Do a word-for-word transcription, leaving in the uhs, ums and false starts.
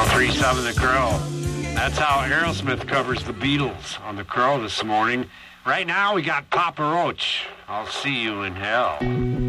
one oh three point seven The Crow. That's how Aerosmith covers the Beatles on The Crow this morning. Right now, we got Papa Roach. I'll see you in hell.